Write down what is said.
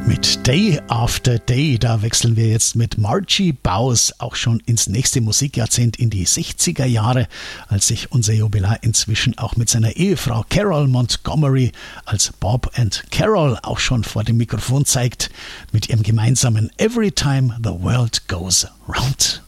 Mit Day After Day, da wechseln wir jetzt mit Margie Bowes auch schon ins nächste Musikjahrzehnt, in die 60er Jahre, als sich unser Jubilar inzwischen auch mit seiner Ehefrau Carol Montgomery als Bob and Carol auch schon vor dem Mikrofon zeigt, mit ihrem gemeinsamen Every Time the World Goes Round.